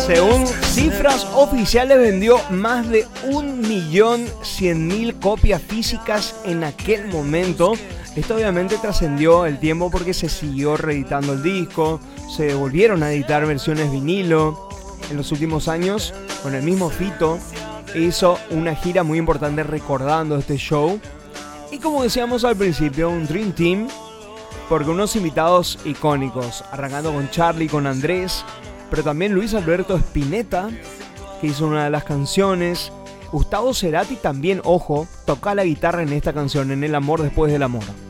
Según cifras oficiales, vendió más de 1.100.000 copias físicas en aquel momento. Esto obviamente trascendió el tiempo porque se siguió reeditando el disco, se volvieron a editar versiones vinilo. En los últimos años, con el mismo Fito, hizo una gira muy importante recordando este show. Y como decíamos al principio, un Dream Team, porque unos invitados icónicos, arrancando con Charlie, con Andrés, pero también Luis Alberto Spinetta, que hizo una de las canciones. Gustavo Cerati también, ojo, toca la guitarra en esta canción, en El amor después del amor.